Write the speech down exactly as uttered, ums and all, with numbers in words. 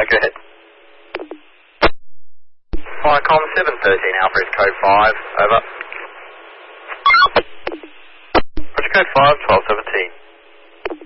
go ahead. Viacom seven thirteen Alpha is code five, over. Roger, code five, twelve seventeen.